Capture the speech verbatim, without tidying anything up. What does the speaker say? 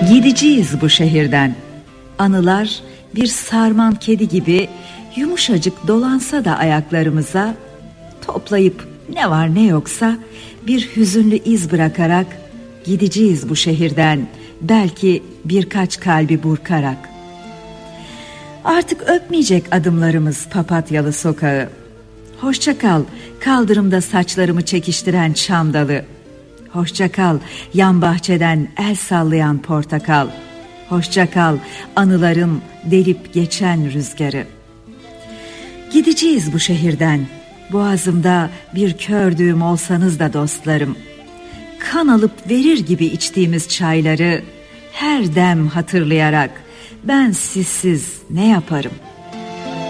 Gideceğiz bu şehirden. Anılar bir sarman kedi gibi yumuşacık dolansa da ayaklarımıza, toplayıp ne var ne yoksa bir hüzünlü iz bırakarak gideceğiz bu şehirden, belki birkaç kalbi burkarak. Artık öpmeyecek adımlarımız papatyalı sokağı. Hoşça kal kaldırımda saçlarımı çekiştiren çam dalı. Hoşça kal yan bahçeden el sallayan portakal. Hoşça kal anılarım delip geçen rüzgarı. Gideceğiz bu şehirden. Boğazımda bir kördüğüm olsanız da dostlarım. Kan alıp verir gibi içtiğimiz çayları her dem hatırlayarak ben sizsiz ne yaparım?